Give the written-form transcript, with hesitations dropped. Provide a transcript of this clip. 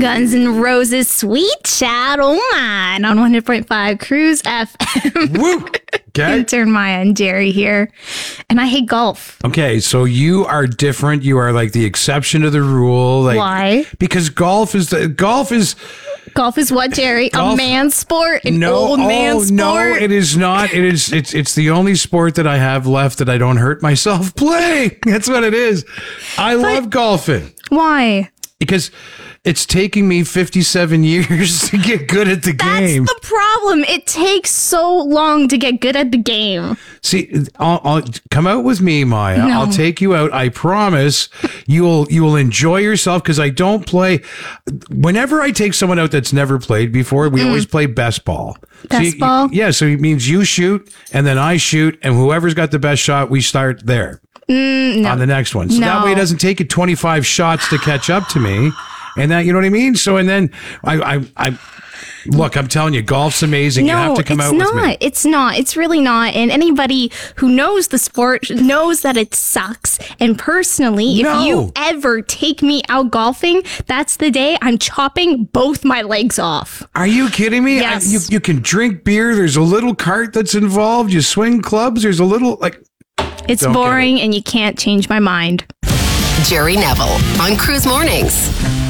Guns N' Roses' Sweet Child O' Mine on 100.5 Cruise FM. Woo! Okay. Intern Maya and Jerry here. And I hate golf. Okay, so you are different. You are like the exception to the rule. Like, Why? Because golf is Golf is what, Jerry? Golf- A man sport? An old man sport? No, it is not. It's the only sport that I have left that I don't hurt myself playing. That's what it is. I love golfing. Why? Because it's taking me 57 years to get good at the game. That's the problem. It takes so long to get good at the game. See, I'll come out with me, Maya. No. I'll take you out. I promise you will enjoy yourself because I don't play. Whenever I take someone out that's never played before, we always play best ball. Best ball? Yeah, so it means you shoot and then I shoot, and whoever's got the best shot, we start there on the next one. So that way it doesn't take you 25 shots to catch up to me. And that, you know what I mean? So, and then I look, I'm telling you, golf's amazing. You have to come out with me. It's not. It's really not. And anybody who knows the sport knows that it sucks. And personally, if you ever take me out golfing, that's the day I'm chopping both my legs off. Are you kidding me? Yes. You can drink beer. There's a little cart that's involved. You swing clubs. There's a little, like... It's boring and you can't change my mind. Jerry Neville on Cruise Mornings.